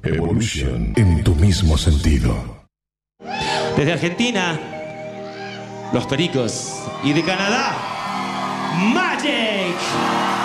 Evolution en tu mismo sentido. Desde Argentina, Los Pericos. Y de Canadá, Magic.